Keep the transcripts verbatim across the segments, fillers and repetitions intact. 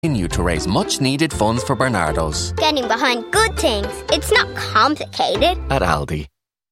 continue to raise much needed funds for Bernardo's. Getting behind good things. It's not complicated. At Aldi.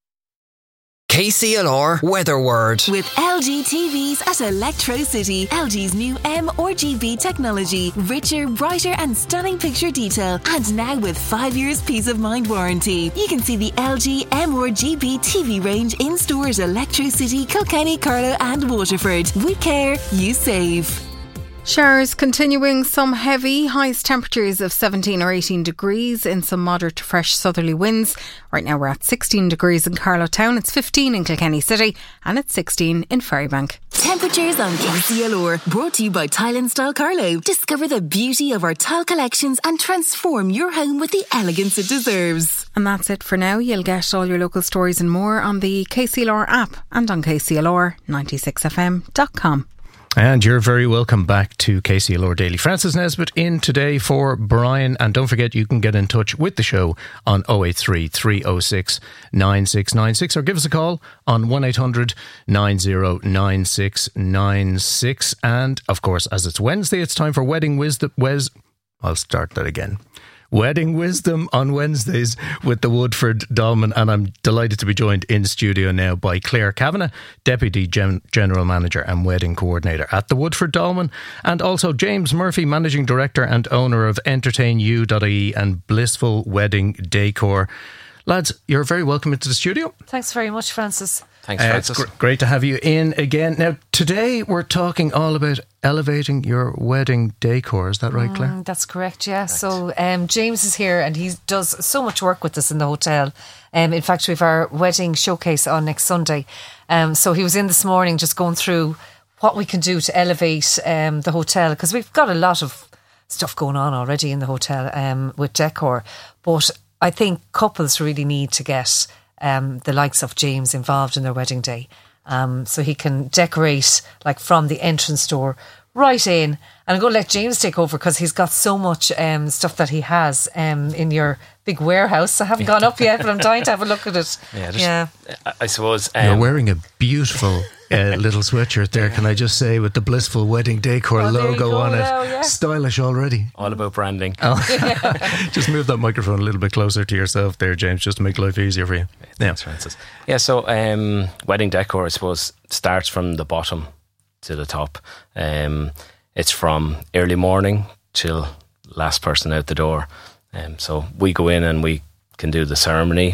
K C L R Weather Word. With L G T Vs at Electro City. L G's new M R G B technology. Richer, brighter and stunning picture detail. And now with five years peace of mind warranty. You can see the L G M R G B T V range in stores Electro City, Kilkenny, Carlow and Waterford. We care, you save. Showers continuing, some heavy, highest temperatures of seventeen or eighteen degrees in some moderate to fresh southerly winds. Right now we're at sixteen degrees in Carlow Town, it's fifteen in Kilkenny City and it's sixteen in Ferrybank. Temperatures on K C L R, brought to you by Tile and Style Carlow. Discover the beauty of our tile collections and transform your home with the elegance it deserves. And that's it for now. You'll get all your local stories and more on the K C L R app and on K C L R ninety-six F M dot com. And you're very welcome back to K C L R Daily. Francis Nesbitt in today for Brian. And don't forget, you can get in touch with the show on oh eight three, three oh six, nine six nine six or give us a call on one eight hundred, nine oh nine six nine six. And of course, as it's Wednesday, it's time for Wedding Wisdom. Wes, I'll start that again. Wedding Wisdom on Wednesdays with the Woodford Dolman, and I'm delighted to be joined in studio now by Claire Kavanagh, Deputy Gen- General Manager and Wedding Coordinator at the Woodford Dolman, and also James Murphy, Managing Director and owner of entertain u dot I E and Blissful Wedding Decor. Lads, you're very welcome into the studio. Thanks very much, Francis. Thanks, Francis. Uh, it's gr- great to have you in again. Now, today we're talking all about elevating your wedding decor. Is that right, Claire? Mm, that's correct, yeah. Correct. So um, James is here and he does so much work with us in the hotel. Um, in fact, we have our wedding showcase on next Sunday. Um, so he was in this morning just going through what we can do to elevate um, the hotel, because we've got a lot of stuff going on already in the hotel um, with decor. But I think couples really need to get um, the likes of James involved in their wedding day. Um, so he can decorate like from the entrance door right in. And I'm going to let James take over because he's got so much um, stuff that he has um, in your big warehouse. I haven't gone up yet, but I'm dying to have a look at it. Yeah, yeah. I suppose um, you're wearing a beautiful uh, little sweatshirt there. Can I just say, with the Blissful Wedding Decor oh, logo on it, now, yeah. stylish already. All about branding. Oh. Just move that microphone a little bit closer to yourself there, James, just to make life easier for you. Thanks, yeah. Francis. Yeah, so um, wedding decor, I suppose, starts from the bottom to the top. Um, it's from early morning till last person out the door. Um, so we go in and we can do the ceremony.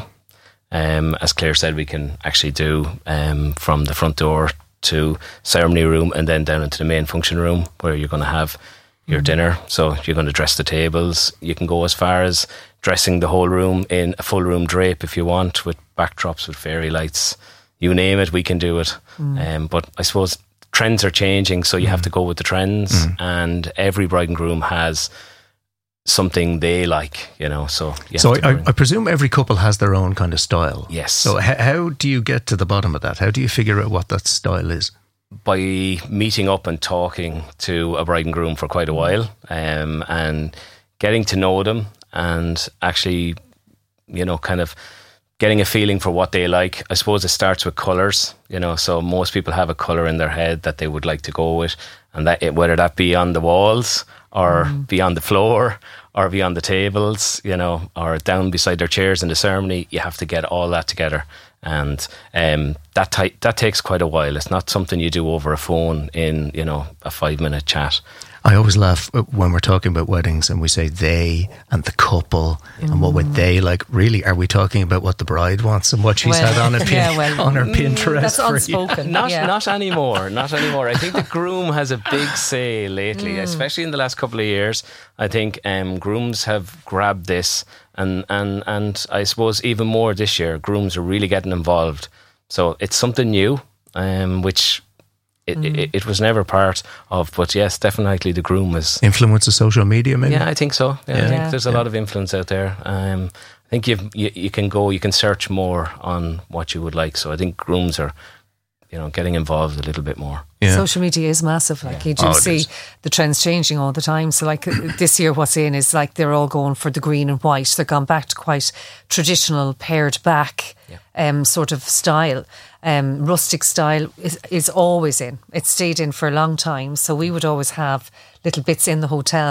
Um, as Claire said, we can actually do um, from the front door to ceremony room and then down into the main function room where you're going to have your mm-hmm. dinner. So you're going to dress the tables. You can go as far as dressing the whole room in a full room drape if you want, with backdrops, with fairy lights. You name it, we can do it. Mm. Um, but I suppose trends are changing, so you mm. have to go with the trends. Mm. And every bride and groom has something they like, you know. So, you so I, I presume every couple has their own kind of style. Yes. So h- how do you get to the bottom of that? How do you figure out what that style is? By meeting up and talking to a bride and groom for quite a while, um, and getting to know them, and actually, you know, kind of getting a feeling for what they like. I suppose it starts with colours, you know, so most people have a colour in their head that they would like to go with, and that whether that be on the walls or mm. be on the floor or be on the tables, you know, or down beside their chairs in the ceremony, you have to get all that together. And um, that t- that takes quite a while. It's not something you do over a phone in, you know, a five minute chat. I always laugh when we're talking about weddings and we say they and the couple mm. and what would they like. Really, are we talking about what the bride wants and what she's well, had on, a pin, yeah, well, on her Pinterest? That's for unspoken. Not, yeah. not anymore. Not anymore. I think the groom has a big say lately, mm. especially in the last couple of years. I think um, grooms have grabbed this, and, and, and I suppose even more this year, grooms are really getting involved. So it's something new, um, which It, mm. it, it was never part of, but yes, definitely the groom is influence of social media. Maybe, yeah, I think so. Yeah, yeah. I think there's a yeah. lot of influence out there. Um, I think you've, you you can go, you can search more on what you would like. So I think grooms are, you know, getting involved a little bit more. Yeah. Social media is massive. Like yeah. you do oh, see is. the trends changing all the time. So like this year, what's in is like they're all going for the green and white. They've gone back to quite traditional pared back yeah. um, sort of style. Um, rustic style is, is always in. It's stayed in for a long time. So we would always have little bits in the hotel,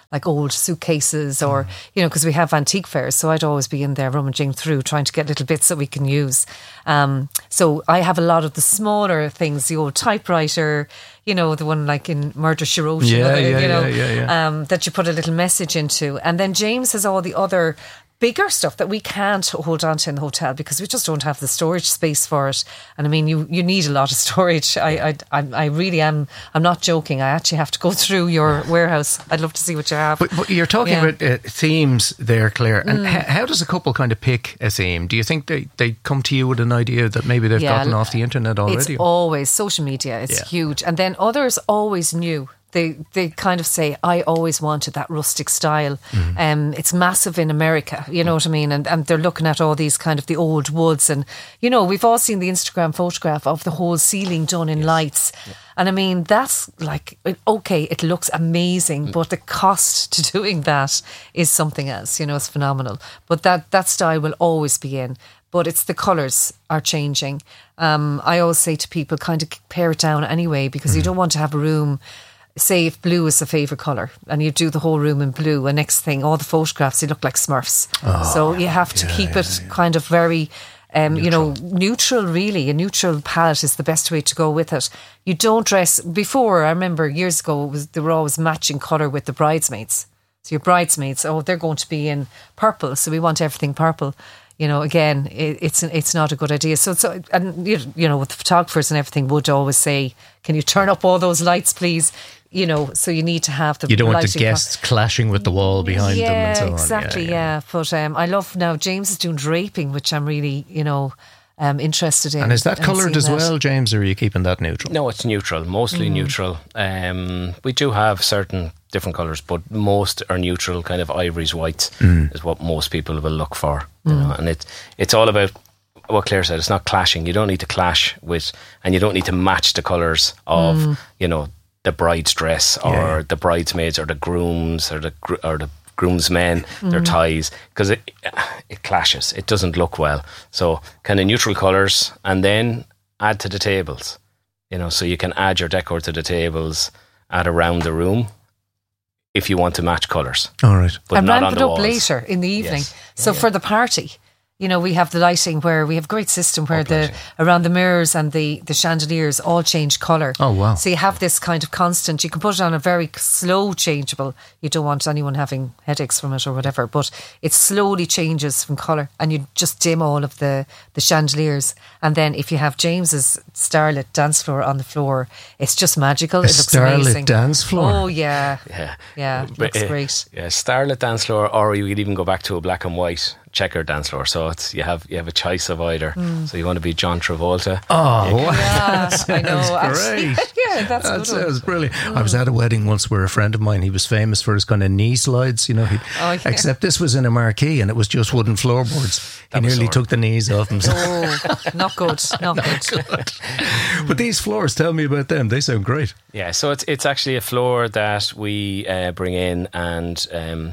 like old suitcases or, mm. you know, because we have antique fairs. So I'd always be in there rummaging through, trying to get little bits that we can use. Um, so I have a lot of the smaller things, the old typewriter, you know, the one like in Murder, She Wrote, yeah, you know, yeah, you know yeah, yeah, yeah. Um, that you put a little message into. And then James has all the other bigger stuff that we can't hold on to in the hotel because we just don't have the storage space for it. And I mean, you, you need a lot of storage. I, I I really am. I'm not joking. I actually have to go through your warehouse. I'd love to see what you have. But, but you're talking yeah. about uh, themes there, Claire. And mm. h- how does a couple kind of pick a theme? Do you think they, they come to you with an idea that maybe they've yeah, gotten off the internet already? It's always social media. It's yeah. huge. And then others always knew. They they kind of say, I always wanted that rustic style. Mm. Um, it's massive in America, you know what I mean? And and they're looking at all these kind of the old woods. And, you know, we've all seen the Instagram photograph of the whole ceiling done in yes. lights. Yeah. And I mean, that's like, okay, it looks amazing, mm. but the cost to doing that is something else, you know, it's phenomenal. But that, that style will always be in. But it's the colours are changing. Um, I always say to people, kind of pare it down anyway, because mm. you don't want to have a room. Say if blue is a favourite colour and you do the whole room in blue, and next thing all the photographs they look like Smurfs. Oh, so you have to yeah, keep it yeah, yeah. kind of very um, you know, neutral really. A neutral palette is the best way to go with it. You don't dress before, I remember years ago it was, they were always matching colour with the bridesmaids. So your bridesmaids, oh they're going to be in purple, so we want everything purple. You know, again, it, it's it's not a good idea. So, so and you, you know, with the photographers and everything would always say, can you turn up all those lights, please? You know, so you need to have the. You don't want the guests co- clashing with the wall behind yeah, them and so on. Exactly, yeah, yeah. yeah. But um, I love now James is doing draping, which I'm really, you know, um, interested in. And is that coloured as that. well, James, or are you keeping that neutral? No, it's neutral, mostly mm. neutral. Um, we do have certain different colours, but most are neutral, kind of ivories, whites mm. is what most people will look for. You mm. know, and it it's all about what Claire said. It's not clashing. You don't need to clash with, and you don't need to match the colours of, mm. you know, the bride's dress or yeah. the bridesmaids or the grooms or the or the groomsmen, mm. their ties, because it it clashes. It doesn't look well. So kind of neutral colours, and then add to the tables. You know, so you can add your decor to the tables, add around the room if you want to match colours. All right, but and not ramp on it up walls. Later in the evening. Yes. So yeah, yeah. for the party. You know, we have the lighting where we have a great system where the around the mirrors and the, the chandeliers all change colour. Oh, wow. So you have this kind of constant, you can put it on a very slow changeable. You don't want anyone having headaches from it or whatever, but it slowly changes from colour and you just dim all of the, the chandeliers. And then if you have James's starlit dance floor on the floor, it's just magical. A it looks starlit amazing. dance floor? Oh, yeah. Yeah. Yeah, it looks uh, great. Yeah, starlit dance floor, or you could even go back to a black and white checkered dance floor. So it's you have you have a choice of either. Mm. So you want to be John Travolta. Oh, yeah, that I know. Great. yeah, that's that good. Sounds brilliant. Mm. I was at a wedding once where a friend of mine, he was famous for his kind of knee slides. You know, oh, yeah. except this was in a marquee and it was just wooden floorboards. He nearly sore. took the knees off himself. Oh, not good. Not, not good. good. But these floors, tell me about them. They sound great. Yeah, so it's it's actually a floor that we uh, bring in and um,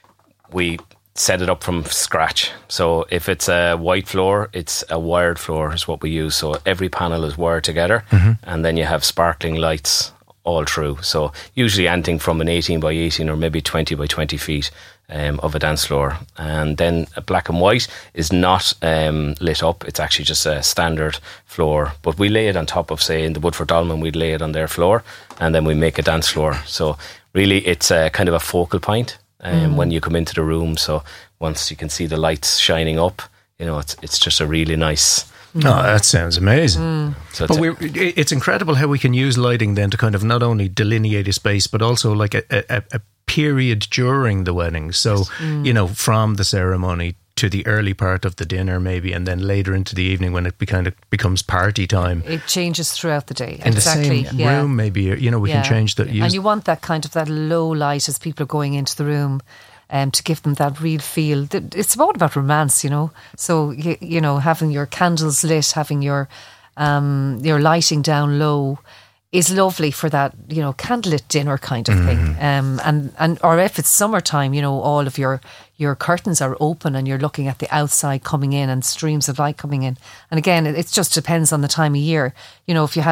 we set it up from scratch. So if it's a white floor, it's a wired floor is what we use. So every panel is wired together, mm-hmm. and then you have sparkling lights all through. So usually anything from an eighteen by eighteen or maybe twenty by twenty feet um, of a dance floor. And then a black and white is not um, lit up. It's actually just a standard floor. But we lay it on top of, say, in the Woodford Dolmen, we'd lay it on their floor and then we make a dance floor. So really it's a kind of a focal point. Um, mm. when you come into the room, so once you can see the lights shining up, you know, it's it's just a really nice. Oh, that sounds amazing. Mm. So but we're, it's incredible how we can use lighting then to kind of not only delineate a space, but also like a, a, a period during the wedding. So, mm. you know, from the ceremony to the early part of the dinner maybe, and then later into the evening when it be kind of becomes party time. It changes throughout the day. In exactly. the same yeah. room maybe, you know, we yeah. can change that. And you want that kind of that low light as people are going into the room. Um, to give them that real feel. It's all about romance, you know. So, you, you know, having your candles lit, having your um, your lighting down low is lovely for that, you know, candlelit dinner kind of mm. thing. Um, and, and or if it's summertime, you know, all of your, your curtains are open and you're looking at the outside coming in and streams of light coming in. And again, it, it just depends on the time of year. You know, if you have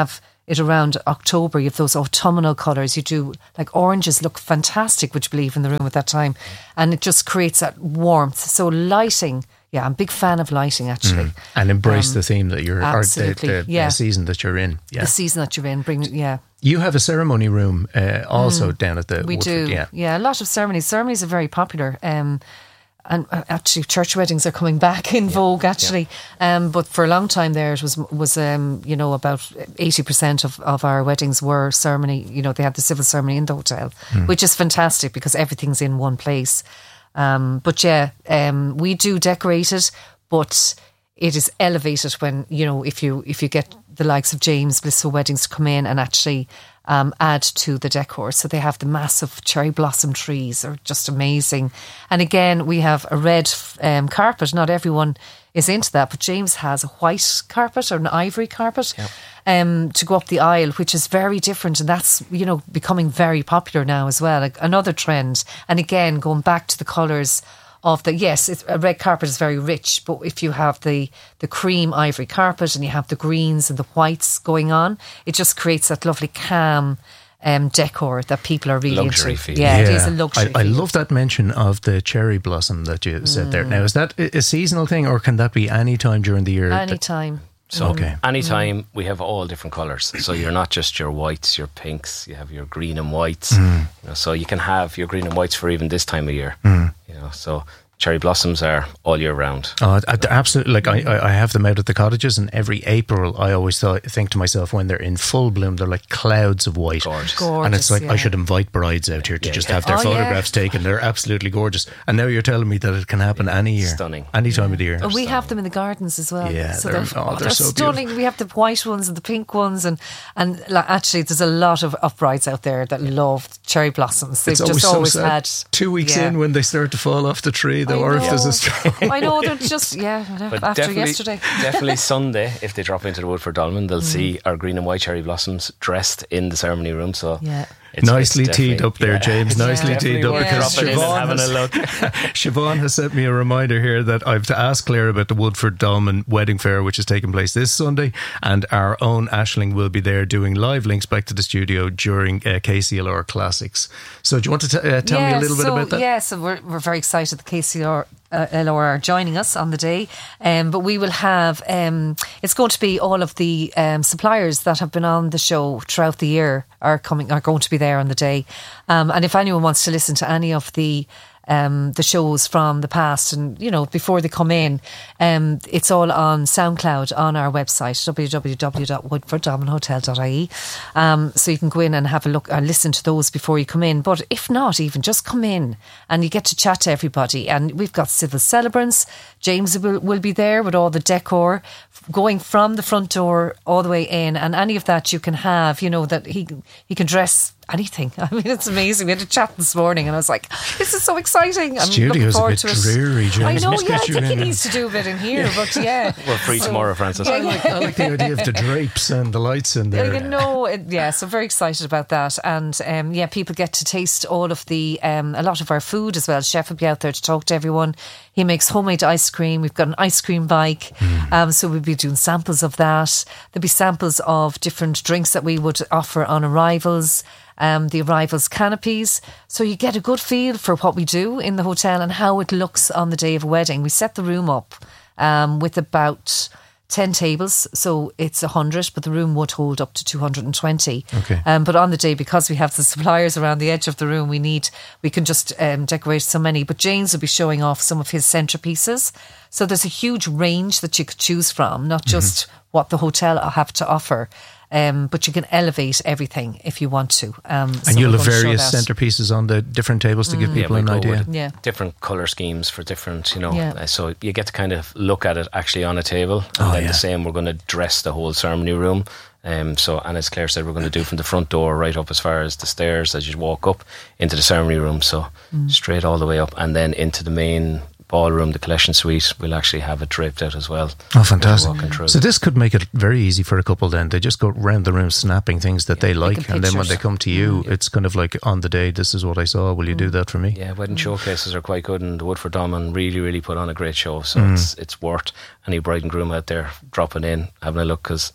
it around October. You have those autumnal colours. You do, like, oranges look fantastic, would you believe, in the room at that time. And it just creates that warmth. So lighting, yeah, I'm a big fan of lighting, actually. Mm. And embrace Um, the theme that you're, or the, the, yeah. the season that you're in. Yeah. The season that you're in, bring, yeah. You have a ceremony room uh, also Mm. down at the We Woodford, do, yeah. yeah, a lot of ceremonies. Ceremonies are very popular. Um, and uh, actually, church weddings are coming back in vogue. Actually, um, but for a long time there, it was was um, you know, about eighty percent of, of our weddings were ceremony. You know, they had the civil ceremony in the hotel, Mm. which is fantastic because everything's in one place. Um, but yeah, um, we do decorate it, but it is elevated when, you know, if you if you get the likes of James Blissful Weddings to come in and actually um, add to the decor. So they have the massive cherry blossom trees, are just amazing. And again, we have a red um, carpet. Not everyone is into that, but James has a white carpet or an ivory carpet Yep. um, to go up the aisle, which is very different. And that's, you know, becoming very popular now as well. Like another trend. And again, going back to the colours of the, yes, it's, a red carpet is very rich, but if you have the the cream ivory carpet and you have the greens and the whites going on, it just creates that lovely calm um, decor that people are really Luxury into. feel. Yeah, it is a luxury I, I feel. love that mention of the cherry blossom that you said there. Now, is that a a seasonal thing, or can that be any time during the year? that- Anytime. So Okay. anytime we have all different colours. So you're not just your whites, your pinks, you have your green and whites. Mm. You know, so you can have your green and whites for even this time of year. Mm. You know, so cherry blossoms are all year round. Oh, I- I- absolutely! Like I, I I have them out at the cottages, and every April I always thought, think to myself, when they're in full bloom, they're like clouds of white. Gorgeous. Gorgeous, And it's like yeah. I should invite brides out here to Yeah, just yeah. have their Oh, yeah. photographs taken. They're absolutely gorgeous. And now you're telling me that it can happen any year, Stunning. any time of the year. And we have them in the gardens as well. Yeah, so they're- they're, oh, oh, they're they're so stunning. We have the white ones and the pink ones, and and like, actually, there's a lot of, of brides out there that love cherry blossoms. They've It's just always, always so sad. had two weeks yeah. in when they start to fall off the tree, though, I or if there's know. a strong. I know they're just yeah. But after definitely, yesterday, definitely Sunday, if they drop into the Woodford Dolmen, they'll Mm. see our green and white cherry blossoms dressed in the ceremony room. So yeah. it's, Nicely it's teed definitely- up there, yeah. James. It's Nicely definitely teed up. worth Yeah. Because dropping in and Siobhan having a has, look. Siobhan has sent me a reminder here that I've to ask Claire about the Woodford Dolmen Wedding Fair, which is taking place this Sunday, and our own Aisling will be there doing live links back to the studio during uh, K C L R Classics. So, do you want to t- uh, tell yeah, me a little so, bit about that? Yeah, so we're, we're very excited that K C L R uh, L R are joining us on the day. Um, but we will have, um, it's going to be all of the um, suppliers that have been on the show throughout the year are coming, are going to be there on the day. Um, and if anyone wants to listen to any of the Um, the shows from the past and, you know, before they come in, um, it's all on SoundCloud on our website, w w w dot woodford dolmen hotel dot i e. Um, so you can go in and have a look and listen to those before you come in. But if not, even just come in and you get to chat to everybody. And we've got civil celebrants. James will, will be there with all the decor going from the front door all the way in, and any of that you can have, you know, that he he can dress anything. I mean, it's amazing. We had a chat this morning and I was like, this is so exciting. I'm Studio's looking a forward bit to it. dreary, James. I know, Let's yeah, get I you think he in. needs to do a bit in here, but yeah. We're free tomorrow, Francis. I like, I like the idea of the drapes and the lights in there. You know, it- yeah, so very excited about that. And um, yeah, people get to taste all of the, um, a lot of our food as well. Chef will be out there to talk to everyone. He makes homemade ice cream. We've got an ice cream bike. Mm. Um, so we'll be doing samples of that. There'll be samples of different drinks that we would offer on arrivals. Um, the arrivals canopies. So you get a good feel for what we do in the hotel and how it looks on the day of a wedding. We set the room up um, with about ten tables, so it's one hundred, but the room would hold up to two hundred twenty. Okay. Um, but on the day, because we have the suppliers around the edge of the room, we need, we can just um, decorate so many. But James will be showing off some of his centerpieces. So there's a huge range that you could choose from, not just mm-hmm. what the hotel have to offer. Um, but you can elevate everything if you want to. Um, and so you'll we're have going to show various that. centerpieces on the different tables to give Mm. people Yeah, an we go idea. with Yeah. different colour schemes for different, you know. Yeah. Uh, so you get to kind of look at it actually on a table. And Oh, then yeah. the same, we're going to dress the whole ceremony room. Um, so, and as Claire said, we're going to do from the front door right up as far as the stairs as you walk up into the ceremony room. So Mm. straight all the way up and then into the main ballroom, the collection suite. We'll actually have it draped out as well. Oh, fantastic. Walking through. So this could make it very easy for a couple then. They just go round the room snapping things that they like, Taking and then when pictures. they come to you, it's kind of like on the day, this is what I saw, will you do that for me? Yeah, wedding showcases are quite good, and the Woodford Dolmen really, really put on a great show. So Mm. it's it's worth any bride and groom out there dropping in, having a look, because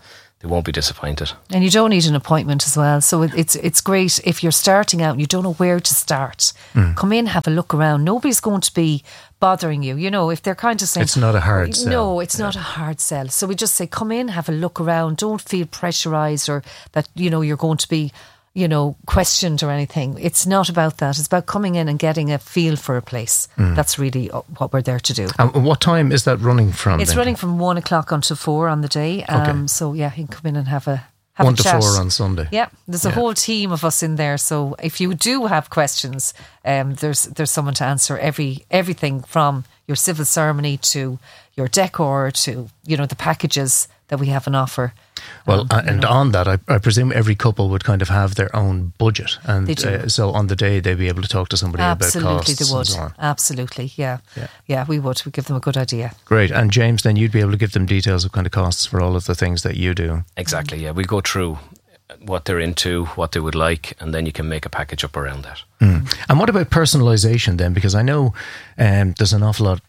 they won't be disappointed. And you don't need an appointment as well. So it, it's it's great if you're starting out and you don't know where to start. Mm. Come in, have a look around. Nobody's going to be bothering you. You know, if they're kind of saying... It's not a hard sell. No, it's yeah. not a hard sell. So we just say, come in, have a look around. Don't feel pressurised or that, you know, you're going to be... you know, questioned or anything. It's not about that. It's about coming in and getting a feel for a place. Mm. That's really what we're there to do. And what time is that running from? It's then? running from one o'clock until four on the day. Um, okay. So yeah, you can come in and have a have one a to chat. four on Sunday. Yeah, there's a yeah. whole team of us in there. So if you do have questions, um, there's there's someone to answer every everything from your civil ceremony to your decor to, you know, the packages that we have on offer. Well, um, and know. on that, I, I presume every couple would kind of have their own budget, and They do. Uh, so on the day they'd be able to talk to somebody Absolutely about costs they would. and so on. Absolutely, yeah. yeah, yeah, we would. We give them a good idea. Great, and James, then you'd be able to give them details of kind of costs for all of the things that you do. Exactly. Yeah, we go through what they're into, what they would like, and then you can make a package up around that. Mm. And what about personalisation then? Because I know um, there's an awful lot,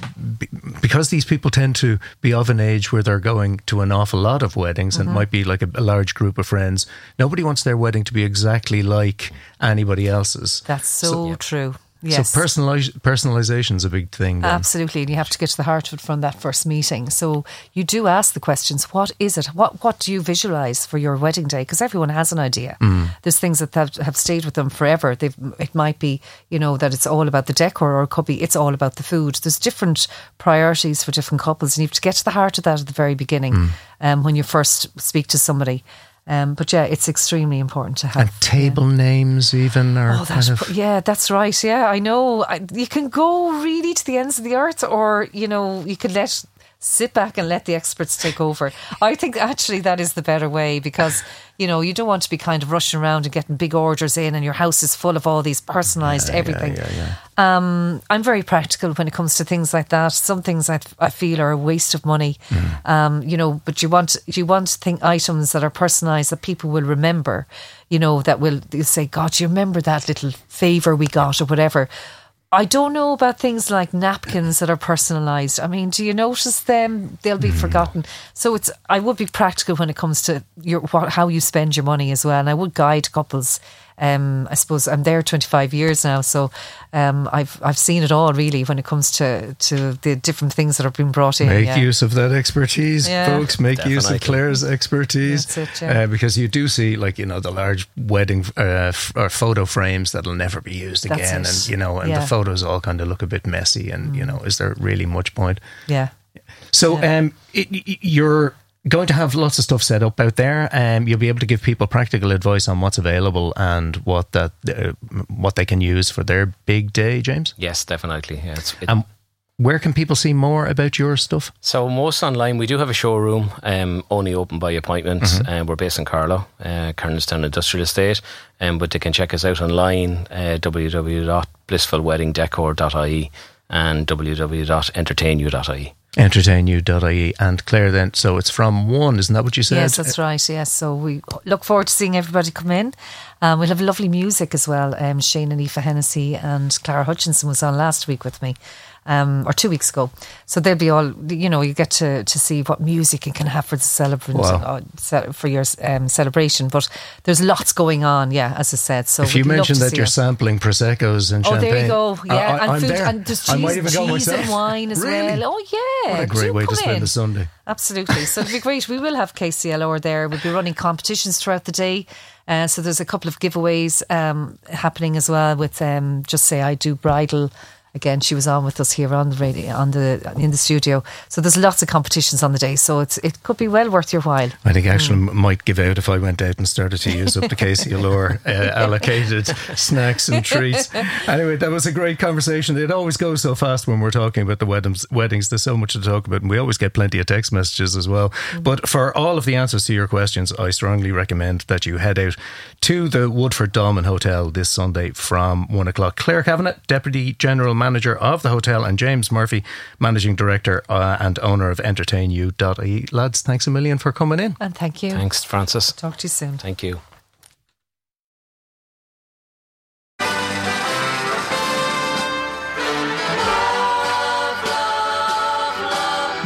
because these people tend to be of an age where they're going to an awful lot of weddings, mm-hmm. and it might be like a, a large group of friends. Nobody wants their wedding to be exactly like anybody else's. That's so, so yeah. true. Yes. So personalis- personalisation is a big thing then. Absolutely, and you have to get to the heart of it from that first meeting. So you do ask the questions, what is it? What what do you visualise for your wedding day? Because everyone has an idea. Mm. There's things that have, have stayed with them forever. They've, it might be, you know, that it's all about the decor, or it could be it's all about the food. There's different priorities for different couples, and you have to get to the heart of that at the very beginning mm. um, when you first speak to somebody. Um, but yeah, it's extremely important to have. And table yeah. names even are oh, kind of... Yeah, that's right. Yeah, I know. I, you can go really to the ends of the earth, or, you know, you can let... sit back and let the experts take over. I think actually that is the better way, because, you know, you don't want to be kind of rushing around and getting big orders in and your house is full of all these personalised yeah, everything. Yeah, yeah, yeah. Um, I'm very practical when it comes to things like that. Some things I, I feel are a waste of money, mm. um, you know, but you want you want think items that are personalised that people will remember, you know, that will say, God, you remember that little favour we got or whatever. I don't know about things like napkins that are personalised. I mean, do you notice them? They'll be mm. forgotten. So it's. I would be practical when it comes to your what, how you spend your money as well. And I would guide couples. Um, I suppose I'm there twenty-five years now, so um, I've I've seen it all really when it comes to, to the different things that have been brought in. Make yeah. use of that expertise, yeah. folks. Make Definitely. use of Claire's expertise. That's it, yeah. uh, because you do see, like, you know, the large wedding uh, f- or photo frames that'll never be used That's again, it. and you know, and yeah. the photos all kind of look a bit messy, and mm. you know, is there really much point? Yeah. So, yeah. um, it, it, you're going to have lots of stuff set up out there. Um, you'll be able to give people practical advice on what's available and what that uh, what they can use for their big day, James? Yes, definitely. Yeah, it's, it, um, where can people see more about your stuff? So most online, we do have a showroom, um, only open by appointment. Mm-hmm. Um, we're based in Carlow, uh, Kernestown Industrial Estate, um, but they can check us out online, uh, w w w dot blissful wedding decor dot i e and w w w dot entertain you dot i e. entertain you dot i e. And Claire, then, so it's from one, isn't that what you said? Yes, that's right. Yes, so we look forward to seeing everybody come in. Um, we'll have lovely music as well. Um, Shane and Aoife Hennessy and Clara Hutchinson was on last week with me. Um, or two weeks ago. So they'll be all, you know, you get to, to see what music you can have for the celebrant, wow. uh, for your um, celebration. But there's lots going on, yeah, as I said. So if you mentioned that you're it. sampling Prosecco's and oh, champagne. Oh, there you go, yeah. I, I, and food, there. and there's I cheese, might even go cheese myself. and wine as really? well. Oh, yeah. What a great Do way to spend in. a Sunday. Absolutely. So it'll be great. We will have K C L R there. We'll be running competitions throughout the day. Uh, so there's a couple of giveaways um, happening as well with um, Just Say I Do Bridal. Again, she was on with us here on the radio, on the in the studio. So there's lots of competitions on the day. So it's it could be well worth your while. I think actually mm. might give out if I went out and started to use up the K C L R uh, allocated snacks and treats. Anyway, that was a great conversation. It always goes so fast when we're talking about the weddings. Weddings, there's so much to talk about, and we always get plenty of text messages as well. Mm. But for all of the answers to your questions, I strongly recommend that you head out to the Woodford Dolmen Hotel this Sunday from one o'clock. Claire Kavanagh, Deputy General Manager of the hotel, and James Murphy, Managing Director uh, and owner of entertain you dot i e. Lads, thanks a million for coming in. And thank you. Thanks, Francis. Talk to you soon. Thank you.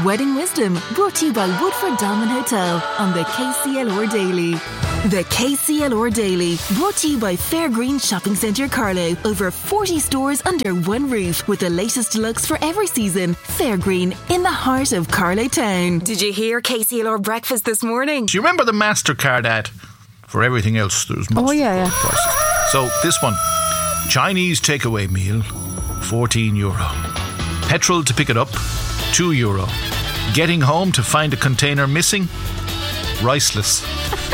Wedding Wisdom, brought to you by Woodford Dolman Hotel on the K C L R Daily. The K C L R Daily, brought to you by Fairgreen Shopping Centre Carlow. Over forty stores under one roof with the latest looks for every season. Fairgreen, in the heart of Carlow Town. Did you hear K C L R breakfast this morning? Do you remember the MasterCard ad? For everything else, there's MasterCard. Oh, yeah, yeah. Prices. So this one, Chinese takeaway meal, fourteen euro. Petrol to pick it up, two euro. Getting home to find a container missing, riceless.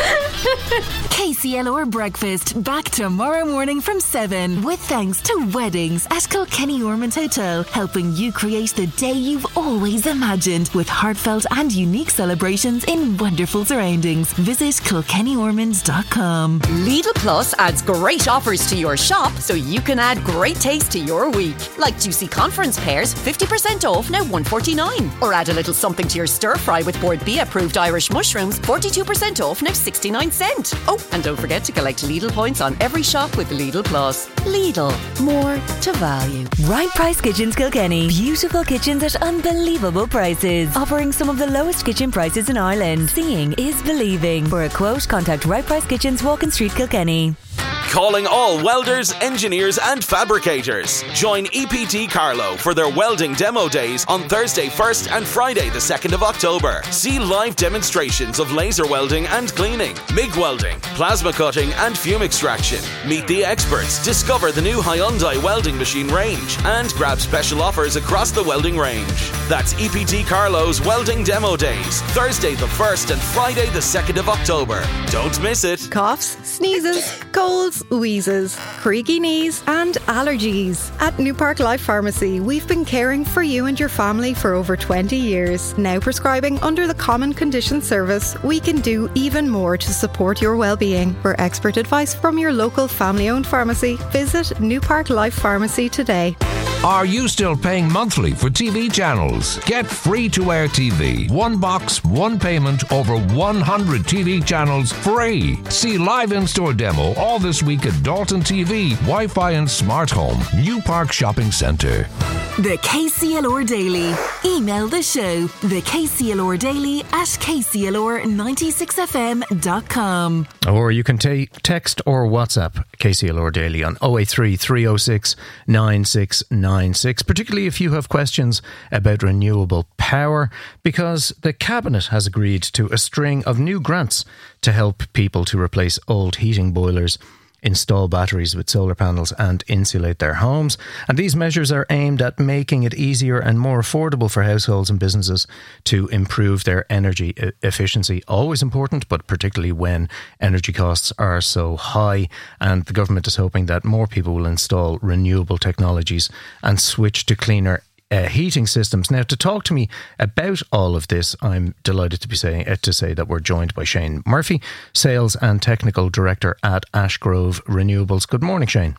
K C L R Breakfast, back tomorrow morning from seven, with thanks to Weddings at Kilkenny Ormond Hotel, helping you create the day you've always imagined with heartfelt and unique celebrations in wonderful surroundings. Visit kilkenny ormonds dot com. Lidl Plus adds great offers to your shop so you can add great taste to your week. Like juicy conference pears, fifty percent off, now one forty-nine. Or add a little something to your stir fry with Board B approved Irish mushrooms, forty-two percent off, now sixty-nine cents. Oh, and don't forget to collect Lidl points on every shop with Lidl Plus. Lidl, more to value. Right Price Kitchens Kilkenny. Beautiful kitchens at unbelievable prices. Offering some of the lowest kitchen prices in Ireland. Seeing is believing. For a quote, contact Right Price Kitchens, Walking Street, Kilkenny. Calling all welders, engineers and fabricators. Join E P T Carlow for their welding demo days on Thursday first and Friday the second of October. See live demonstrations of laser welding and cleaning, M I G welding, plasma cutting and fume extraction. Meet the experts, discover the new Hyundai welding machine range and grab special offers across the welding range. That's E P T Carlow's welding demo days, Thursday the first and Friday the second of October. Don't miss it. Coughs, sneezes, colds, wheezes, creaky knees and allergies. At New Park Life Pharmacy, we've been caring for you and your family for over twenty years. Now prescribing under the Common Conditions Service, we can do even more to support your well-being. For expert advice from your local family-owned pharmacy, visit New Park Life Pharmacy today. Are you still paying monthly for T V channels? Get free-to-air T V. One box, one payment, over one hundred T V channels free. See live in-store demo all this week at Dalton T V, Wi-Fi and Smart Home, New Park Shopping Centre. The K C L R Daily. Email the show, the K C L R Daily at k c l r ninety-six f m dot com. Or you can t- text or WhatsApp K C L R Daily on oh eight three, three oh six, nine six nine six, particularly if you have questions about renewable power, because the Cabinet has agreed to a string of new grants to help people to replace old heating boilers, install batteries with solar panels and insulate their homes. And these measures are aimed at making it easier and more affordable for households and businesses to improve their energy e- efficiency. Always important, but particularly when energy costs are so high. And the government is hoping that more people will install renewable technologies and switch to cleaner Uh, heating systems. Now, to talk to me about all of this, I'm delighted to be saying uh, to say that we're joined by Shane Murphy, Sales and Technical Director at Ashgrove Renewables. Good morning, Shane.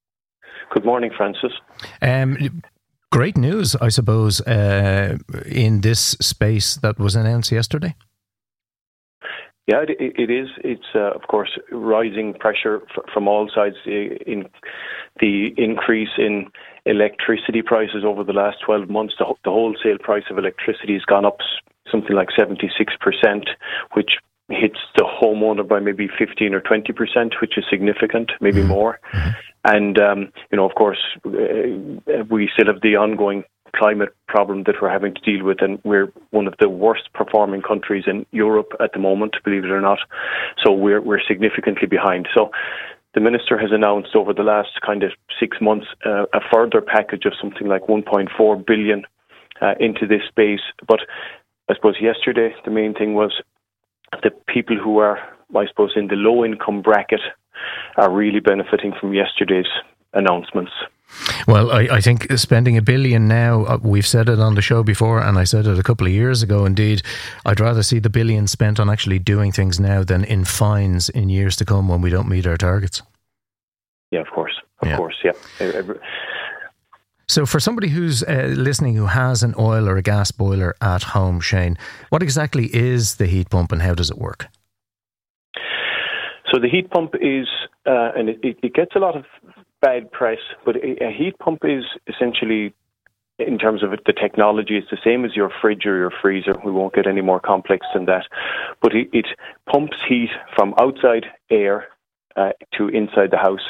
Good morning, Francis. Um, great news, I suppose, uh, in this space that was announced yesterday. Yeah, it, it is. It's, uh, of course, rising pressure f- from all sides. In the increase in electricity prices over the last twelve months, the, the wholesale price of electricity has gone up something like seventy-six percent, which hits the homeowner by maybe fifteen or twenty percent, which is significant, maybe more. And, um, you know, of course, uh, we still have the ongoing climate problem that we're having to deal with, and we're one of the worst performing countries in Europe at the moment, believe it or not. So we're we're significantly behind. So the Minister has announced over the last kind of six months uh, a further package of something like one point four billion uh, into this space. But I suppose yesterday the main thing was the people who are, I suppose, in the low income bracket are really benefiting from yesterday's announcements. Well, I, I think spending a billion now, uh, we've said it on the show before, and I said it a couple of years ago, indeed, I'd rather see the billion spent on actually doing things now than in fines in years to come when we don't meet our targets. Yeah, of course. Of yeah. course, yeah. So for somebody who's uh, listening who has an oil or a gas boiler at home, Shane, what exactly is the heat pump and how does it work? So the heat pump is, uh, and it, it gets a lot of bad press, but a, a heat pump is essentially in terms of the technology, it's the same as your fridge or your freezer. We won't get any more complex than that. But it, it pumps heat from outside air uh, to inside the house.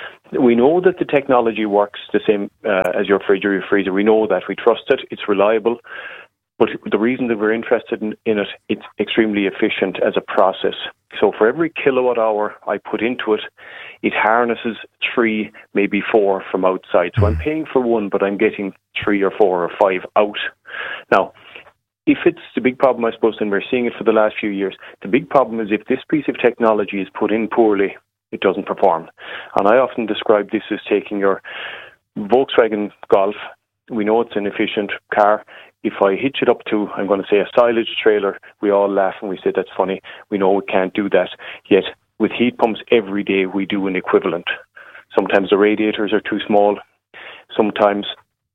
We know that the technology works the same uh, as your fridge or your freezer. We know that. We trust it. It's reliable. But the reason that we're interested in, in it, it's extremely efficient as a process. So for every kilowatt hour I put into it, it harnesses three, maybe four from outside. So I'm paying for one, but I'm getting three or four or five out. Now, if it's the big problem, I suppose, and we're seeing it for the last few years, the big problem is if this piece of technology is put in poorly, it doesn't perform. And I often describe this as taking your Volkswagen Golf. We know it's an efficient car. If I hitch it up to, I'm going to say, a silage trailer, we all laugh and we say that's funny. We know we can't do that. Yet with heat pumps every day, we do an equivalent. Sometimes the radiators are too small. Sometimes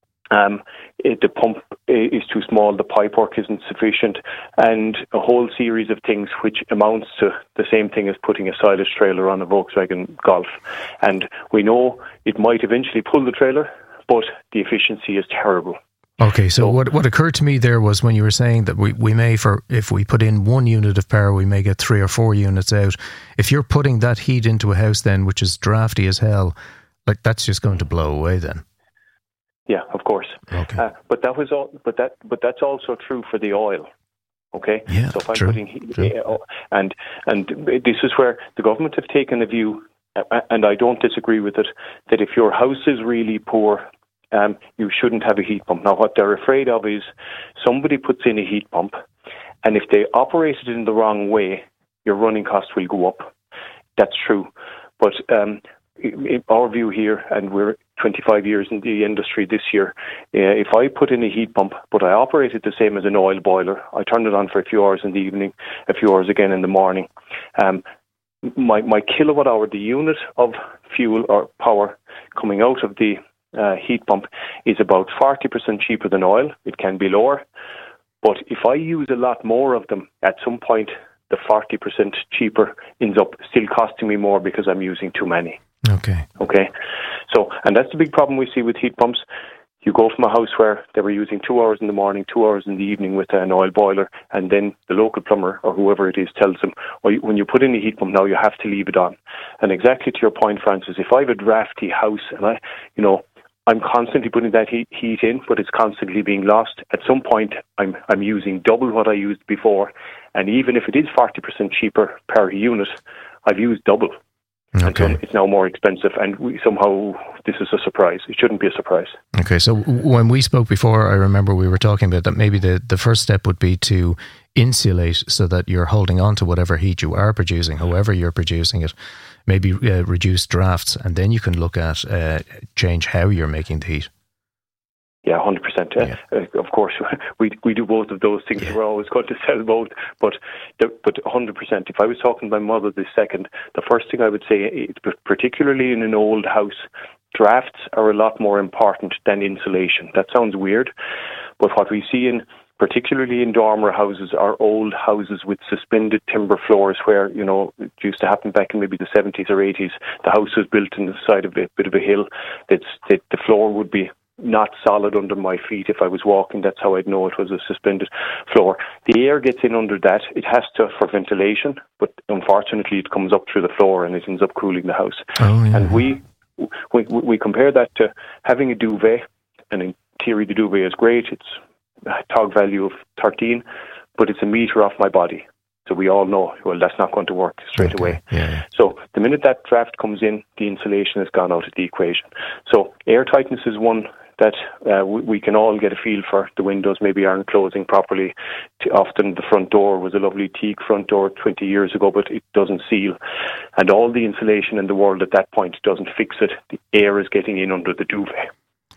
um, it, the pump is too small. The pipework isn't sufficient. And a whole series of things which amounts to the same thing as putting a silage trailer on a Volkswagen Golf. And we know it might eventually pull the trailer, but the efficiency is terrible. Okay, so what what occurred to me there was when you were saying that we, we may, for if we put in one unit of power, we may get three or four units out. If you're putting that heat into a house then, which is drafty as hell, like that's just going to blow away then. Yeah, of course. Okay. Uh, but that was all. But that but that's also true for the oil. Okay. Yeah. So if I'm true, putting heat, true. uh, and and this is where the government have taken a view, uh, and I don't disagree with it, that if your house is really poor, Um, you shouldn't have a heat pump. Now, what they're afraid of is somebody puts in a heat pump, and if they operate it in the wrong way, your running costs will go up. That's true. But um, in our view here, and we're twenty-five years in the industry this year, uh, if I put in a heat pump, but I operate it the same as an oil boiler, I turn it on for a few hours in the evening, a few hours again in the morning, um, my, my kilowatt hour, the unit of fuel or power coming out of the Uh, heat pump is about forty percent cheaper than oil. It can be lower. But if I use a lot more of them, at some point, the forty percent cheaper ends up still costing me more because I'm using too many. Okay. Okay. So, and that's the big problem we see with heat pumps. You go from a house where they were using two hours in the morning, two hours in the evening with an oil boiler, and then the local plumber or whoever it is tells them, well, when you put in a heat pump now, you have to leave it on. And exactly to your point, Francis, if I have a drafty house and I, you know, I'm constantly putting that heat, heat in, but it's constantly being lost. At some point, I'm I'm using double what I used before, and even if it is forty percent cheaper per unit, I've used double. Okay. And so it's now more expensive, and we, somehow this is a surprise. It shouldn't be a surprise. Okay, so when we spoke before, I remember we were talking about that maybe the, the first step would be to insulate so that you're holding on to whatever heat you are producing, however you're producing it, maybe uh, reduce drafts, and then you can look at uh, change how you're making the heat. Yeah, one hundred percent. Uh, Yeah. uh, of course, we we do both of those things. Yeah. We're always going to sell both, but the, but one hundred percent. If I was talking to my mother this second, the first thing I would say, is, particularly in an old house, drafts are a lot more important than insulation. That sounds weird, but what we see in particularly in dormer houses are old houses with suspended timber floors where, you know, it used to happen back in maybe the seventies or eighties. The house was built in the side of a bit of a hill. That's, that the floor would be not solid under my feet if I was walking. That's how I'd know it was a suspended floor. The air gets in under that. It has to for ventilation, but unfortunately it comes up through the floor and it ends up cooling the house. Oh, yeah. And we, we we compare that to having a duvet, and in theory the duvet is great. It's a tog value of thirteen, but it's a metre off my body. So we all know, well, that's not going to work straight Okay. away. Yeah. So the minute that draft comes in, the insulation has gone out of the equation. So air tightness is one that uh, we, we can all get a feel for. The windows maybe aren't closing properly. T- often the front door was a lovely teak front door twenty years ago, but it doesn't seal. And all the insulation in the world at that point doesn't fix it. The air is getting in under the duvet.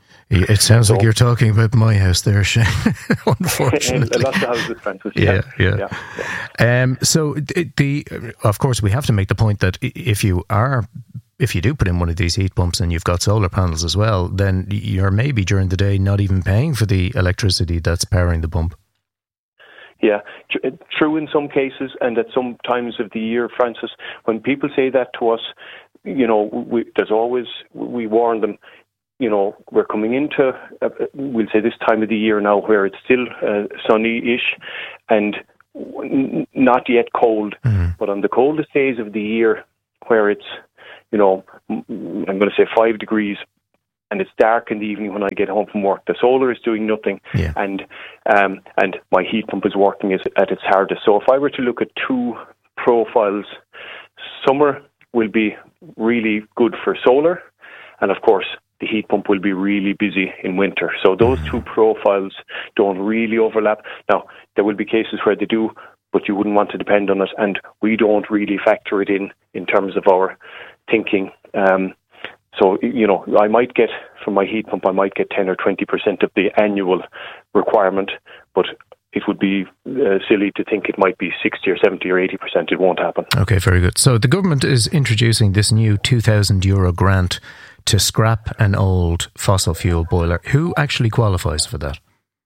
It sounds So- like you're talking about my house there, Shane, unfortunately. Lots of houses, Francis. Yeah, yeah. yeah, yeah. Um, so the, the of course we have to make the point that i- if you are if you do put in one of these heat pumps and you've got solar panels as well, then you're maybe during the day not even paying for the electricity that's powering the pump. Yeah, tr- true in some cases, and at some times of the year, Francis, when people say that to us, you know, we, there's always, we warn them, you know, we're coming into, uh, we'll say this time of the year now where it's still uh, sunny-ish and n- not yet cold. Mm. But on the coldest days of the year where it's, you know, I'm going to say five degrees and it's dark in the evening when I get home from work, the solar is doing nothing, yeah. and um, and my heat pump is working at its hardest. So if I were to look at two profiles, summer will be really good for solar, and of course the heat pump will be really busy in winter. So those mm. two profiles don't really overlap. Now, there will be cases where they do, but you wouldn't want to depend on it, and we don't really factor it in in terms of our thinking. Um, So, you know, I might get, from my heat pump, I might get ten or twenty percent of the annual requirement, but it would be uh, silly to think it might be sixty or seventy or eighty percent. It won't happen. Okay, very good. So the government is introducing this new two thousand euro grant to scrap an old fossil fuel boiler. Who actually qualifies for that?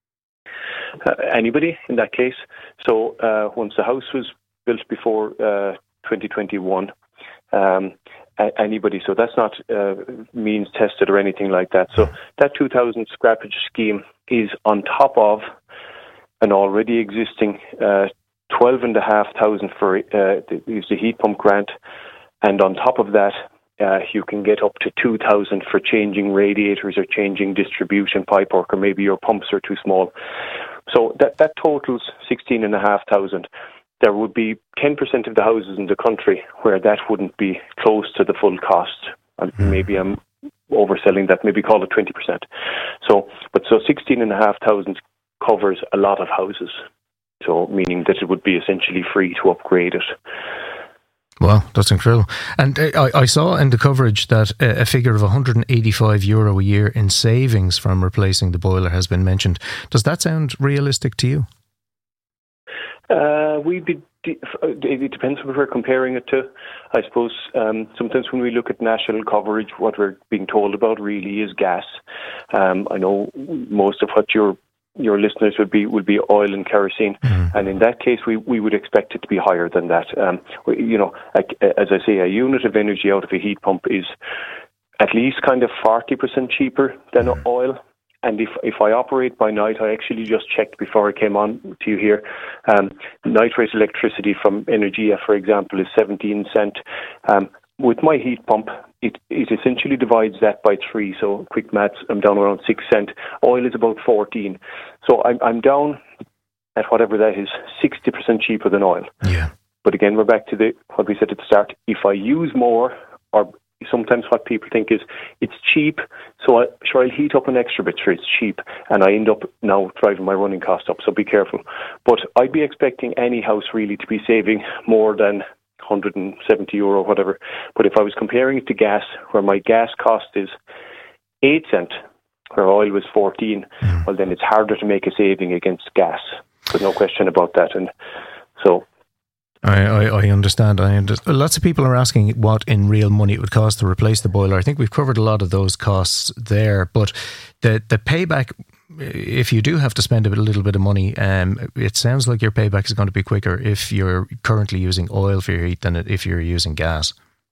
Uh, anybody in that case. So uh, once the house was built before uh, twenty twenty-one, um, anybody. So that's not uh, means tested or anything like that. So that two thousand scrappage scheme is on top of an already existing uh, twelve and a half thousand for uh, the, the heat pump grant, and on top of that, uh, you can get up to two thousand for changing radiators or changing distribution pipework, or maybe your pumps are too small. So that that totals sixteen and a half thousand. There would be ten percent of the houses in the country where that wouldn't be close to the full cost. And mm. maybe I'm overselling that, maybe call it twenty percent. So, but so sixteen and a half thousand covers a lot of houses. So, meaning that it would be essentially free to upgrade it. Wow, that's incredible. And uh, I, I saw in the coverage that uh, a figure of one hundred eighty-five euro a year in savings from replacing the boiler has been mentioned. Does that sound realistic to you? Uh, we'd be, it depends what we're comparing it to. I suppose um, sometimes when we look at national coverage, what we're being told about really is gas. Um, I know most of what your your listeners would be would be oil and kerosene, mm-hmm. and in that case, we, we would expect it to be higher than that. Um, you know, like, as I say, a unit of energy out of a heat pump is at least kind of forty percent cheaper than mm-hmm. oil. And if if I operate by night, I actually just checked before I came on to you here. Um, night rate electricity from Energia, for example, is seventeen cent. Um, with my heat pump, it, it essentially divides that by three. So quick maths, I'm down around six cent. Oil is about fourteen. So I'm I'm down at whatever that is, sixty percent cheaper than oil. Yeah. But again, we're back to the what we said at the start. If I use more, or sometimes what people think is it's cheap, so I, sure, I'll heat up an extra bit, sure, it's cheap, and I end up now driving my running cost up, so be careful. But I'd be expecting any house really to be saving more than one hundred seventy euro, whatever. But if I was comparing it to gas, where my gas cost is eight cent, where oil was fourteen, mm. well then it's harder to make a saving against gas. There's no question about that. And so I, I, I understand. I understand. Lots of people are asking what in real money it would cost to replace the boiler. I think we've covered a lot of those costs there, but the the payback, if you do have to spend a little bit of money, um, it sounds like your payback is going to be quicker if you're currently using oil for your heat than if you're using gas.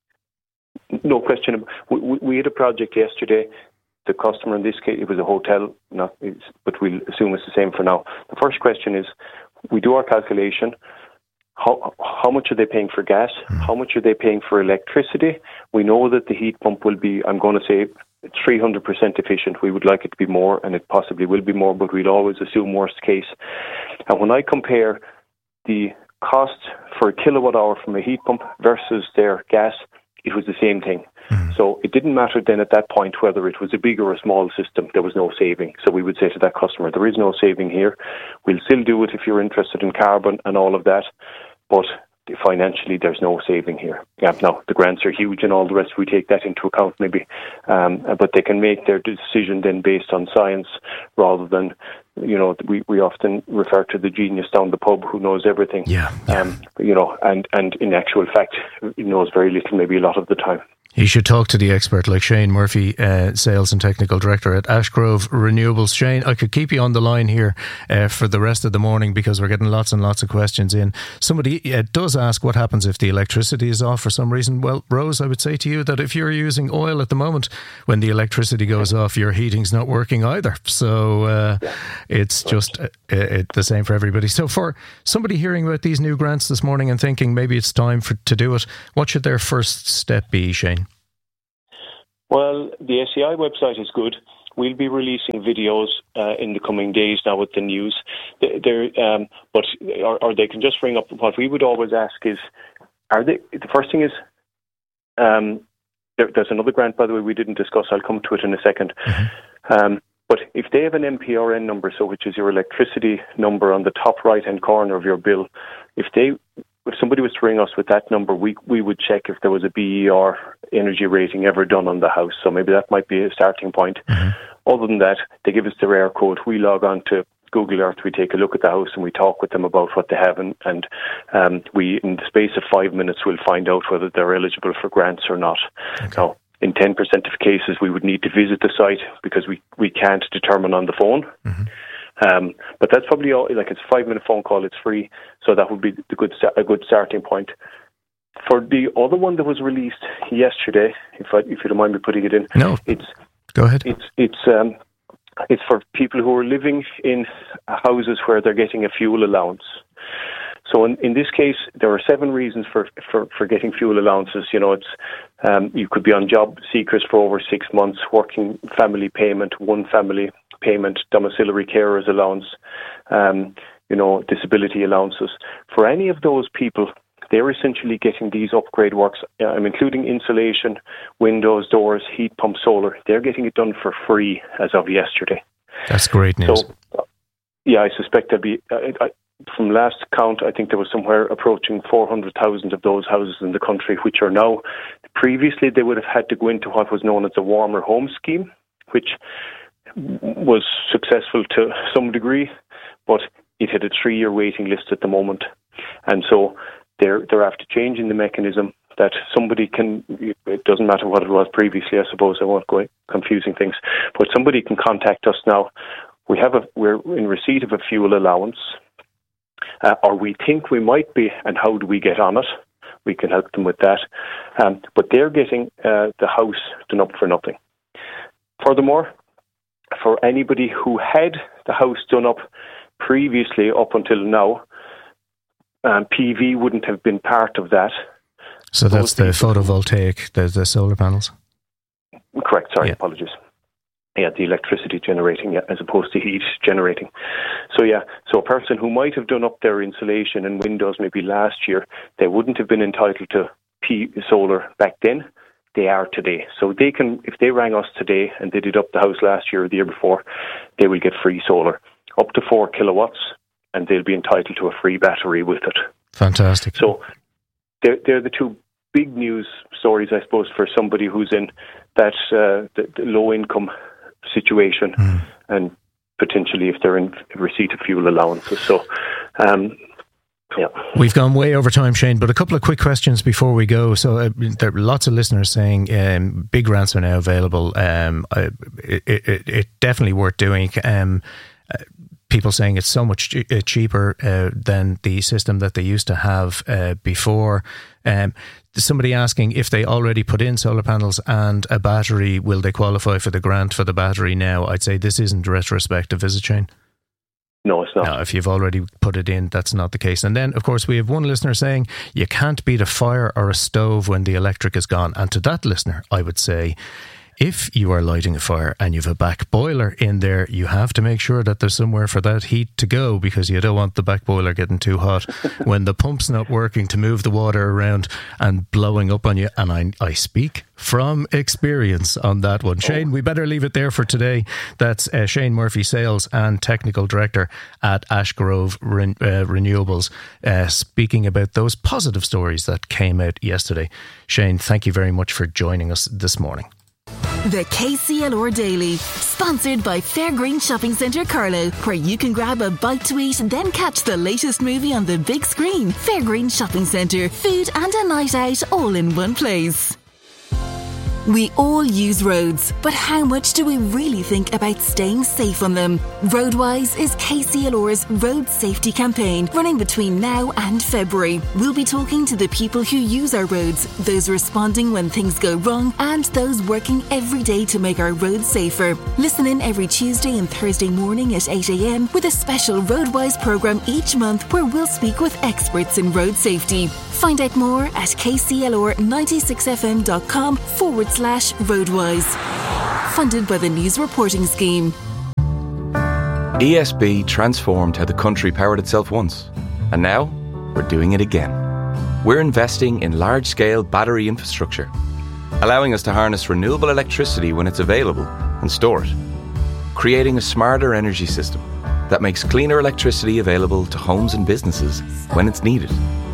No question. We, we had a project yesterday. The customer in this case, it was a hotel, not, but we'll assume it's the same for now. The first question is, we do our calculation. How how much are they paying for gas? How much are they paying for electricity? We know that the heat pump will be, I'm going to say, three hundred percent efficient. We would like it to be more, and it possibly will be more, but we'd always assume worst case. And when I compare the cost for a kilowatt hour from a heat pump versus their gas, it was the same thing. Mm-hmm. So it didn't matter then at that point whether it was a big or a small system. There was no saving. So we would say to that customer, there is no saving here. We'll still do it if you're interested in carbon and all of that, but financially there's no saving here. Yeah, now the grants are huge and all the rest, we take that into account maybe, um, but they can make their decision then based on science rather than, you know, we, we often refer to the genius down the pub who knows everything. Yeah, yeah. Um, you know, and, and in actual fact, he knows very little maybe a lot of the time. You should talk to the expert like Shane Murphy, uh, Sales and Technical Director at Ashgrove Renewables. Shane, I could keep you on the line here uh, for the rest of the morning because we're getting lots and lots of questions in. Somebody uh, does ask what happens if the electricity is off for some reason. Well, Rose, I would say to you that if you're using oil at the moment, when the electricity goes off, your heating's not working either. So uh, yeah. it's just uh, it, the same for everybody. So for somebody hearing about these new grants this morning and thinking maybe it's time for to do it, what should their first step be, Shane? Well, the S E I website is good. We'll be releasing videos uh, in the coming days now with the news. They're, um, but or, or they can just ring up. What we would always ask is, are they? The first thing is, um, there, there's another grant, by the way, we didn't discuss. I'll come to it in a second. Mm-hmm. Um, but if they have an M P R N number, so which is your electricity number on the top right-hand corner of your bill, if they If somebody was to ring us with that number, we we would check if there was a B E R energy rating ever done on the house. So maybe that might be a starting point. Mm-hmm. Other than that, they give us their air code. We log on to Google Earth. We take a look at the house and we talk with them about what they have. And, and um, we, in the space of five minutes, we'll find out whether they're eligible for grants or not. Okay. Now, in ten percent of cases, we would need to visit the site because we, we can't determine on the phone. Mm-hmm. Um, but that's probably all, like it's a five minute phone call, it's free, so that would be the good a good starting point. For the other one that was released yesterday, if I, if you don't mind me putting it in, no, it's go ahead. It's it's um, it's for people who are living in houses where they're getting a fuel allowance. So in, in this case, there are seven reasons for, for, for getting fuel allowances. You know, it's um, you could be on job seekers for over six months, working family payment, one family payment, domiciliary carers allowance, um, you know, disability allowances. For any of those people, they're essentially getting these upgrade works, um, including insulation, windows, doors, heat pump, solar. They're getting it done for free as of yesterday. That's great news. So, uh, yeah, I suspect there'll be... Uh, I, From last count, I think there was somewhere approaching four hundred thousand of those houses in the country, which are now, previously they would have had to go into what was known as a warmer home scheme, which was successful to some degree, but it had a three-year waiting list at the moment. And so they're, they're after changing the mechanism that somebody can, it doesn't matter what it was previously, I suppose, I won't go confusing things, but somebody can contact us now. We have a, we're in receipt of a fuel allowance, Uh, or we think we might be, and how do we get on it? We can help them with that. Um, but they're getting uh, the house done up for nothing. Furthermore, for anybody who had the house done up previously up until now, um, P V wouldn't have been part of that. So that's the photovoltaic, the, the solar panels? Correct, sorry, yeah. apologies. Yeah, the electricity generating, yeah, as opposed to heat generating. So yeah, so a person who might have done up their insulation and windows maybe last year, they wouldn't have been entitled to P solar back then. They are today. So they can, if they rang us today and they did up the house last year or the year before, they will get free solar up to four kilowatts, and they'll be entitled to a free battery with it. Fantastic. So they're they're the two big news stories, I suppose, for somebody who's in that uh, the, the low income situation, mm. and potentially if they're in receipt of fuel allowances. So, um, yeah. We've gone way over time, Shane, but a couple of quick questions before we go. So uh, there are lots of listeners saying um, big grants are now available. Um, uh, it, it, it definitely worth doing. Um, uh, people saying it's so much ch- cheaper uh, than the system that they used to have uh, before. Um, somebody asking if they already put in solar panels and a battery, will they qualify for the grant for the battery now? I'd say this isn't retrospective, is it, Shane? No, it's not. No, if you've already put it in, that's not the case. And then, of course, we have one listener saying you can't beat a fire or a stove when the electric is gone. And to that listener, I would say, if you are lighting a fire and you have a back boiler in there, you have to make sure that there's somewhere for that heat to go, because you don't want the back boiler getting too hot when the pump's not working to move the water around and blowing up on you. And I, I speak from experience on that one. Shane, we better leave it there for today. That's uh, Shane Murphy, Sales and Technical Director at Ashgrove Ren- uh, Renewables, uh, speaking about those positive stories that came out yesterday. Shane, thank you very much for joining us this morning. The K C L R Daily, sponsored by Fairgreen Shopping Centre Carlow, where you can grab a bite to eat and then catch the latest movie on the big screen. Fairgreen Shopping Centre, food and a night out all in one place. We all use roads, but how much do we really think about staying safe on them? Roadwise is K C L R's road safety campaign running between now and February. We'll be talking to the people who use our roads, those responding when things go wrong, and those working every day to make our roads safer. Listen in every Tuesday and Thursday morning at eight a.m. with a special Roadwise programme each month where we'll speak with experts in road safety. Find out more at kclr ninety-six f m dot com forward slash roadwise. Funded by the News Reporting Scheme. E S B transformed how the country powered itself once, and now we're doing it again. We're investing in large-scale battery infrastructure, allowing us to harness renewable electricity when it's available and store it, creating a smarter energy system that makes cleaner electricity available to homes and businesses when it's needed.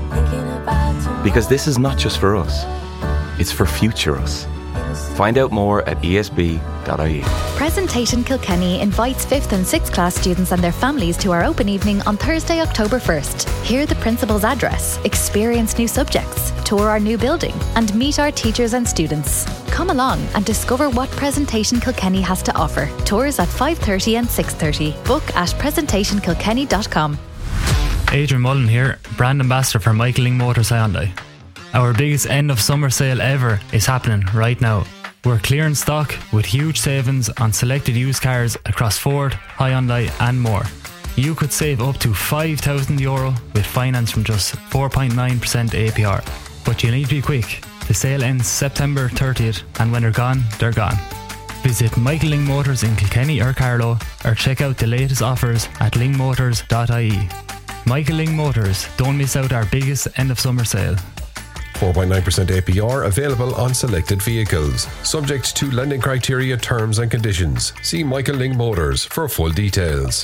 Because this is not just for us, it's for future us. Find out more at e s b dot i e. Presentation Kilkenny invites fifth and sixth class students and their families to our open evening on Thursday, October first. Hear the principal's address, experience new subjects, tour our new building, and meet our teachers and students. Come along and discover what Presentation Kilkenny has to offer. Tours at five thirty and six thirty. Book at presentation kilkenny dot com. Adrian Mullen here, brand ambassador for Michael Lyng Motors Hyundai. Our biggest end of summer sale ever is happening right now. We're clearing stock with huge savings on selected used cars across Ford, Hyundai and more. You could save up to five thousand euro with finance from just four point nine percent A P R. But you need to be quick. The sale ends September thirtieth and when they're gone, they're gone. Visit Michael Lyng Motors in Kilkenny or Carlow or check out the latest offers at lyng motors dot i e. Michael Lyng Motors, don't miss out our biggest end of summer sale. four point nine percent A P R available on selected vehicles. Subject to lending criteria, terms and conditions. See Michael Lyng Motors for full details.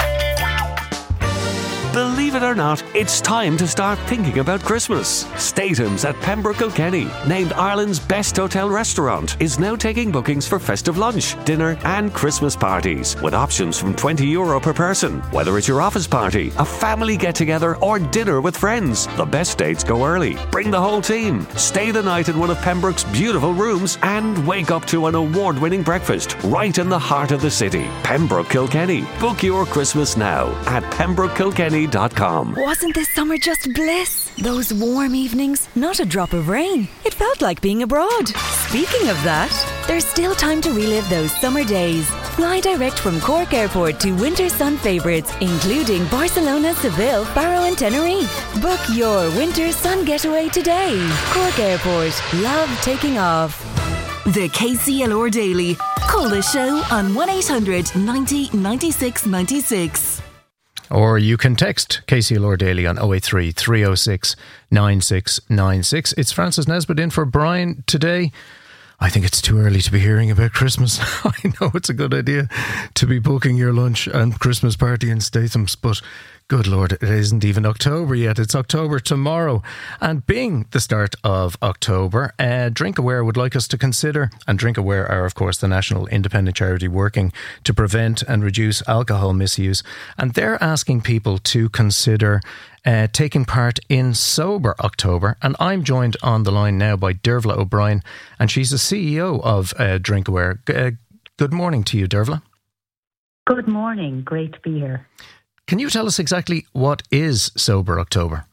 Believe it or not, it's time to start thinking about Christmas. Statham's at Pembroke Kilkenny, named Ireland's best hotel restaurant, is now taking bookings for festive lunch, dinner and Christmas parties, with options from twenty euro per person. Whether it's your office party, a family get-together or dinner with friends, the best dates go early. Bring the whole team, stay the night in one of Pembroke's beautiful rooms and wake up to an award-winning breakfast right in the heart of the city. Pembroke Kilkenny. Book your Christmas now at pembroke kilkenny dot com. Wasn't this summer just bliss? Those warm evenings, not a drop of rain. It felt like being abroad. Speaking of that, there's still time to relive those summer days. Fly direct from Cork Airport to winter sun favourites, including Barcelona, Seville, Faro and Tenerife. Book your winter sun getaway today. Cork Airport. Love taking off. The K C L R Daily. Call the show on one eight hundred ninety ninety-six ninety-six. Or you can text K C L R Daily on oh eight three, three oh six, nine six nine six. It's Francis Nesbitt in for Brian today. I think it's too early to be hearing about Christmas. I know it's a good idea to be booking your lunch and Christmas party in Statham's, but good Lord, it isn't even October yet. It's October tomorrow. And being the start of October, uh, DrinkAware would like us to consider, and DrinkAware are, of course, the national independent charity working to prevent and reduce alcohol misuse. And they're asking people to consider uh, taking part in Sober October. And I'm joined on the line now by Dervla O'Brien, and she's the C E O of uh, DrinkAware. Uh, good morning to you, Dervla. Good morning. Great to be here. Can you tell us exactly what is Sober October?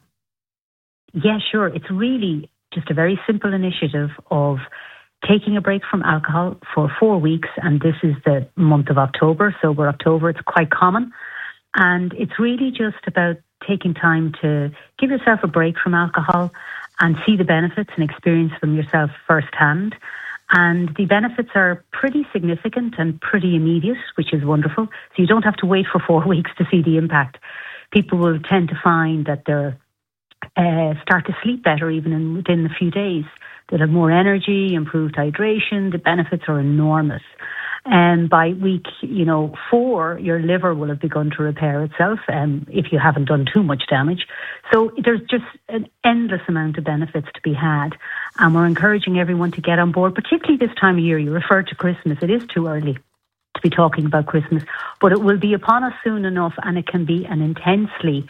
Yeah, sure. It's really just a very simple initiative of taking a break from alcohol for four weeks. And this is the month of October, Sober October. It's quite common. And it's really just about taking time to give yourself a break from alcohol and see the benefits and experience them yourself firsthand. And the benefits are pretty significant and pretty immediate, which is wonderful. So you don't have to wait for four weeks to see the impact. People will tend to find that they uh, start to sleep better even in, within a few days. They'll have more energy, improved hydration. The benefits are enormous. And by week, you know, four, your liver will have begun to repair itself, um, if you haven't done too much damage. So there's just an endless amount of benefits to be had. And we're encouraging everyone to get on board, particularly this time of year. You referred to Christmas. It is too early to be talking about Christmas, but it will be upon us soon enough, and it can be an intensely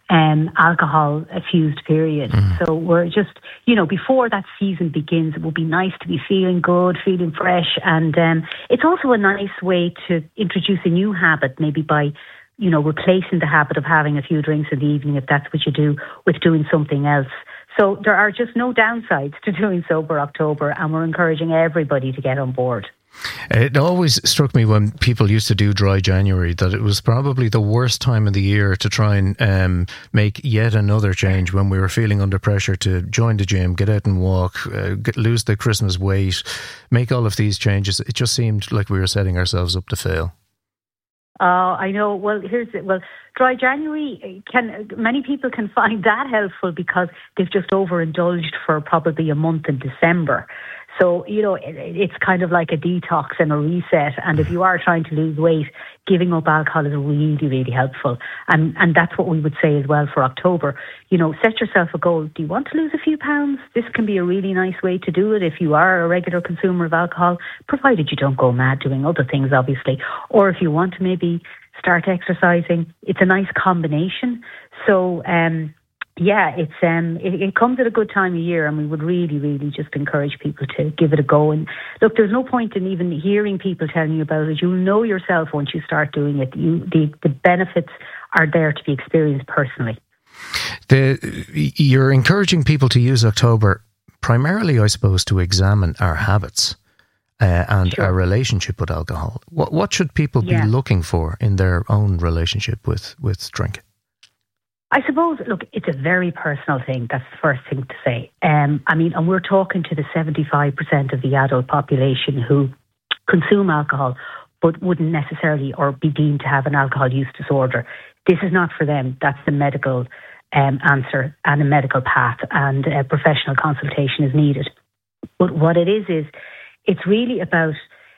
um, alcohol-fused period. Mm. So we're just, you know, before that season begins, it will be nice to be feeling good, feeling fresh. And um, it's also a nice way to introduce a new habit, maybe by, you know, replacing the habit of having a few drinks in the evening, if that's what you do, with doing something else. So there are just no downsides to doing Sober October, and we're encouraging everybody to get on board. It always struck me when people used to do Dry January that it was probably the worst time of the year to try and um, make yet another change when we were feeling under pressure to join the gym, get out and walk, uh, get, lose the Christmas weight, make all of these changes. It just seemed like we were setting ourselves up to fail. Oh, uh, I know. Well, here's it. Well, Dry January, can many people can find that helpful because they've just overindulged for probably a month in December. So, you know, it, it's kind of like a detox and a reset. And if you are trying to lose weight, giving up alcohol is really, really helpful. And and that's what we would say as well for October. You know, set yourself a goal. Do you want to lose a few pounds? This can be a really nice way to do it if you are a regular consumer of alcohol, provided you don't go mad doing other things, obviously. Or if you want to maybe start exercising, it's a nice combination. So, um, yeah, it's um, it, it comes at a good time of year, and we would really, really just encourage people to give it a go. And look, there's no point in even hearing people telling you about it. You'll know yourself once you start doing it. You, the, the benefits are there to be experienced personally. The, you're encouraging people to use October primarily, I suppose, to examine our habits uh, and sure. our relationship with alcohol. What what should people yeah. be looking for in their own relationship with, with drink? I suppose, look, it's a very personal thing. That's the first thing to say. Um, I mean, and we're talking to the seventy-five percent of the adult population who consume alcohol but wouldn't necessarily or be deemed to have an alcohol use disorder. This is not for them. That's the medical um, answer and a medical path, and uh, professional consultation is needed. But what it is, is it's really about,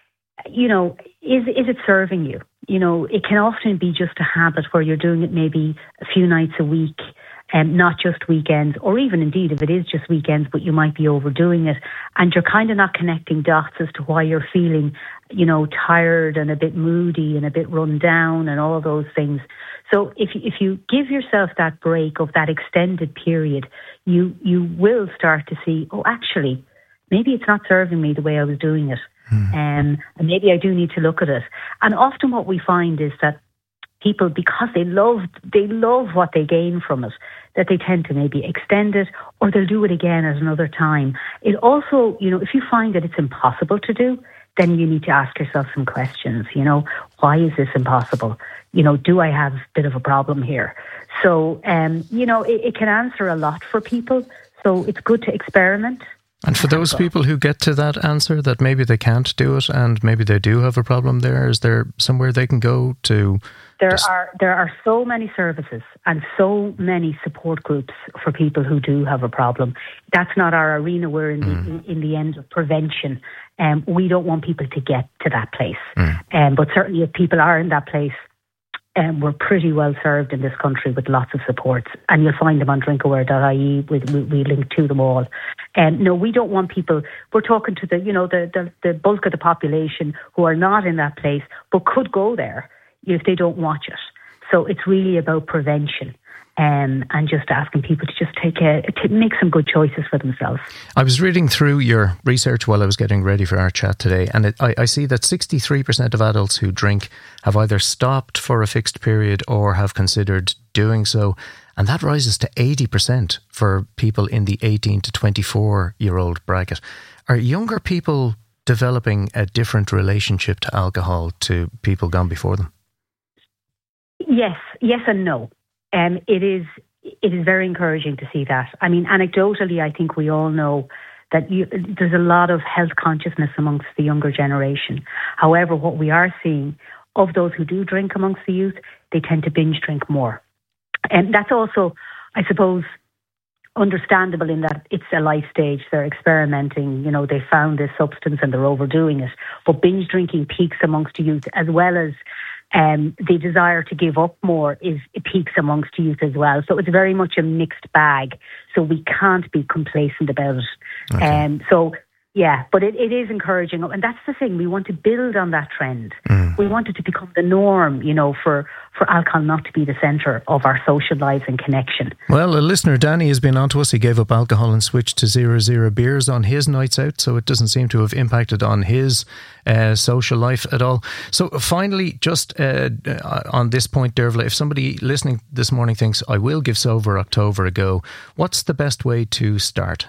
you know, is is it serving you? You know, it can often be just a habit where you're doing it maybe a few nights a week, and um, not just weekends, or even indeed if it is just weekends, but you might be overdoing it, and you're kind of not connecting dots as to why you're feeling, you know, tired and a bit moody and a bit run down and all those things. So if if you give yourself that break of that extended period, you you will start to see, oh, actually, maybe it's not serving me the way I was doing it. Hmm. Um, and maybe I do need to look at it. And often what we find is that people, because they love they love what they gain from it, that they tend to maybe extend it, or they'll do it again at another time. It also, you know, if you find that it's impossible to do, then you need to ask yourself some questions. You know, why is this impossible? You know, do I have a bit of a problem here? So, um, you know, it, it can answer a lot for people. So it's good to experiment. And for those people who get to that answer, that maybe they can't do it and maybe they do have a problem there, is there somewhere they can go to? There just... are there are so many services and so many support groups for people who do have a problem. That's not our arena. We're in, mm. the, in, in the end of prevention. Um, we don't want people to get to that place. Mm. Um, but certainly if people are in that place, Um, we're pretty well served in this country with lots of supports, and you'll find them on drinkaware dot I E. We, we, we link to them all. And um, no, we don't want people. We're talking to the, you know, the, the the bulk of the population who are not in that place, but could go there if they don't watch it. So it's really about prevention. Um, and just asking people to just take a, to make some good choices for themselves. I was reading through your research while I was getting ready for our chat today, and it, I, I see that sixty-three percent of adults who drink have either stopped for a fixed period or have considered doing so, and that rises to eighty percent for people in the eighteen to twenty-four year old bracket. Are younger people developing a different relationship to alcohol to people gone before them? Yes, yes and no. Um, it is it is very encouraging to see that. I mean, anecdotally, I think we all know that you, there's a lot of health consciousness amongst the younger generation. However, what we are seeing, of those who do drink amongst the youth, they tend to binge drink more. And that's also, I suppose, understandable in that it's a life stage. They're experimenting, you know, they found this substance and they're overdoing it. But binge drinking peaks amongst youth, as well as Um, the desire to give up more is it peaks amongst youth as well. So it's very much a mixed bag. So we can't be complacent about it. Okay. Um, so, yeah, but it, it is encouraging. And that's the thing. We want to build on that trend. Mm. We want it to become the norm, you know, for, for alcohol not to be the centre of our social lives and connection. Well, a listener, Danny, has been on to us. He gave up alcohol and switched to zero zero beers on his nights out, so it doesn't seem to have impacted on his uh, social life at all. So finally, just uh, on this point, Dervla, if somebody listening this morning thinks, I will give Sober October a go, what's the best way to start?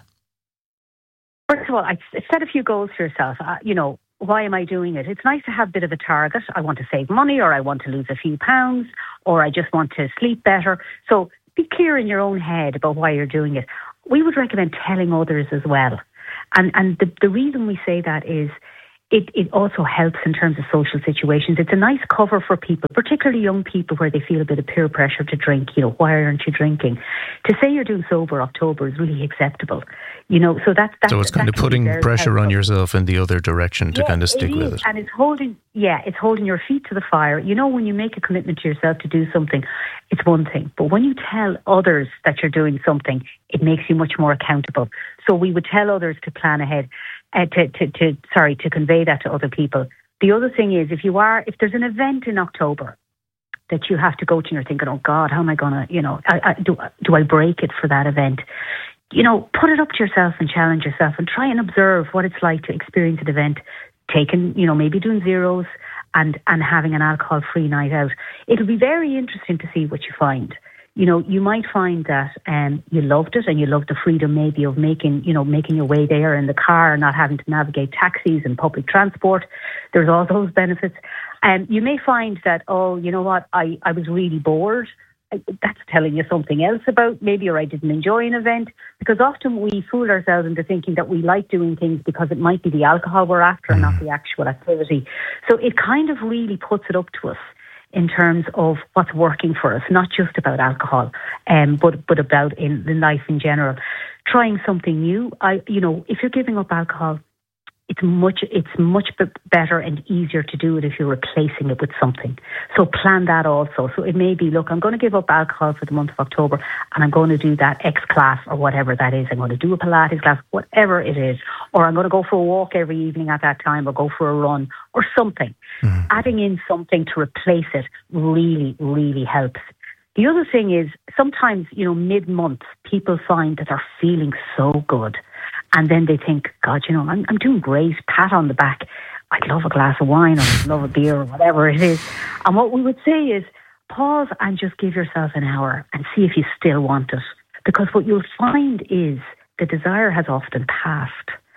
First of all, I set a few goals for yourself. Uh, you know, why am I doing it? It's nice to have a bit of a target. I want to save money, or I want to lose a few pounds, or I just want to sleep better. So be clear in your own head about why you're doing it. We would recommend telling others as well. And and the, the reason we say that is it, it also helps in terms of social situations. It's a nice cover for people, particularly young people, where they feel a bit of peer pressure to drink. You know, why aren't you drinking? To say you're doing Sober October is really acceptable. You know, so that's that, so it's kind of putting pressure helpful. on yourself in the other direction to yeah, kind of stick it with it. And it's holding, yeah, it's holding your feet to the fire. You know, when you make a commitment to yourself to do something, it's one thing. But when you tell others that you're doing something, it makes you much more accountable. So we would tell others to plan ahead, uh, to, to, to, sorry, to convey that to other people. The other thing is, if you are, if there's an event in October that you have to go to and you're thinking, oh God, how am I going to, you know, I, I, do, do I break it for that event? You know, put it up to yourself and challenge yourself and try and observe what it's like to experience an event, taking, you know, maybe doing zeros and, and having an alcohol-free night out. It'll be very interesting to see what you find. You know, you might find that um, you loved it and you loved the freedom maybe of making, you know, making your way there in the car, not having to navigate taxis and public transport. There's all those benefits. And um, you may find that, oh, you know what, I, I was really bored. That's telling you something else about maybe, or I didn't enjoy an event, because often we fool ourselves into thinking that we like doing things because it might be the alcohol we're after and not the actual activity. So it kind of really puts it up to us in terms of what's working for us, not just about alcohol, um, but but about in, in life in general. Trying something new. I, you know, if you're giving up alcohol, it's much it's much better and easier to do it if you're replacing it with something. So plan that also. So it may be, look, I'm going to give up alcohol for the month of October and I'm going to do that X class or whatever that is. I'm going to do a Pilates class, whatever it is. Or I'm going to go for a walk every evening at that time, or go for a run or something. Mm-hmm. Adding in something to replace it really, really helps. The other thing is, sometimes, you know, mid-month, people find that they're feeling so good. And then they think, God, you know, I'm, I'm doing great, pat on the back. I'd love a glass of wine, or I'd love a beer, or whatever it is. And what we would say is, pause and just give yourself an hour and see if you still want it. Because what you'll find is the desire has often passed.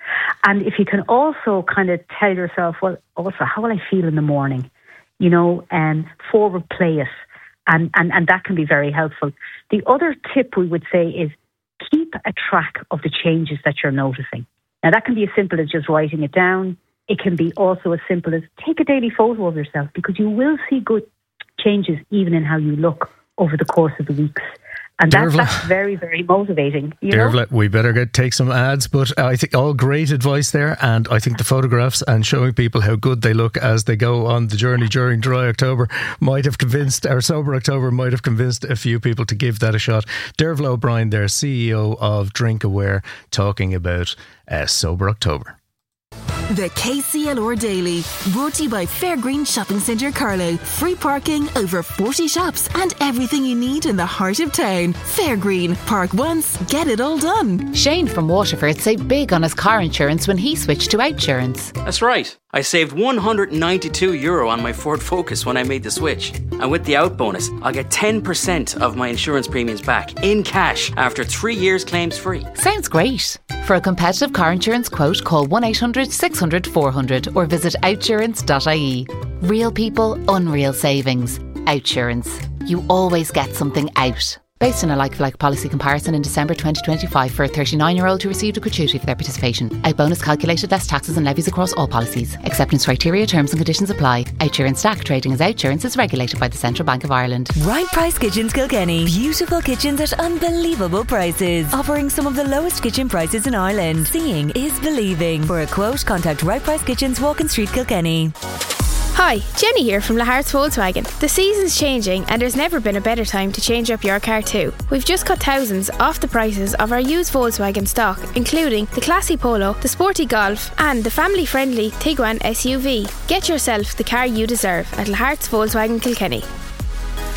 And if you can also kind of tell yourself, well, also, how will I feel in the morning? You know, and forward play it. And, and, and that can be very helpful. The other tip we would say is, keep a track of the changes that you're noticing. Now, that can be as simple as just writing it down. It can be also as simple as take a daily photo of yourself, because you will see good changes even in how you look over the course of the weeks. And that, that's very, very motivating. You Dervla, we better get take some ads, but I think all great advice there. And I think the photographs and showing people how good they look as they go on the journey during Dry October might have convinced, or Sober October might have convinced a few people to give that a shot. Dervla O'Brien there, C E O of Drink Aware, talking about uh, Sober October. The K C L R Daily, brought to you by Fairgreen Shopping Centre Carlow. Free parking, over forty shops, and everything you need in the heart of town. Fairgreen, park once, get it all done. Shane from Waterford saved big on his car insurance when he switched to Outsurance. That's right. I saved one hundred ninety-two euro on my Ford Focus when I made the switch. And with the out bonus, I'll get ten percent of my insurance premiums back in cash after three years claims free. Sounds great. For a competitive car insurance quote, call one eight hundred six hundred four hundred or visit outsurance dot I E. Real people, unreal savings. Outsurance. You always get something out. Based on a like-for-like policy comparison in December twenty twenty-five for a thirty-nine-year-old who received a gratuity for their participation. Out bonus calculated less taxes and levies across all policies. Acceptance criteria, terms and conditions apply. Outsurance Stack trading as Outsurance is regulated by the Central Bank of Ireland. Right Price Kitchens Kilkenny. Beautiful kitchens at unbelievable prices. Offering some of the lowest kitchen prices in Ireland. Seeing is believing. For a quote, contact Right Price Kitchens, Walking Street, Kilkenny. Hi, Jenny here from Lahart's Volkswagen. The season's changing and there's never been a better time to change up your car too. We've just cut thousands off the prices of our used Volkswagen stock, including the classy Polo, the sporty Golf and the family-friendly Tiguan S U V. Get yourself the car you deserve at Lahart's Volkswagen Kilkenny.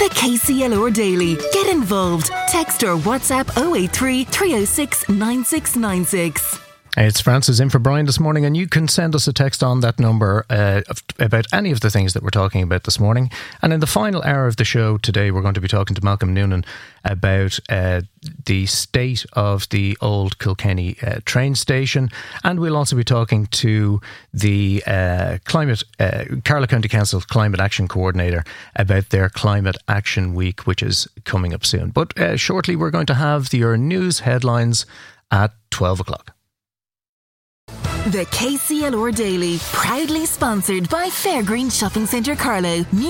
The K C L R Daily. Get involved. Text or WhatsApp oh eight three, three oh six, nine six nine six. It's Francis in for Brian this morning, and you can send us a text on that number uh, about any of the things that we're talking about this morning. And in the final hour of the show today, we're going to be talking to Malcolm Noonan about uh, the state of the old Kilkenny uh, train station, and we'll also be talking to the uh, climate uh, Carlow County Council Climate Action Coordinator about their Climate Action Week, which is coming up soon. But uh, shortly, we're going to have your news headlines at twelve o'clock. The K C L R Daily, proudly sponsored by Fairgreen Shopping Centre Carlow. New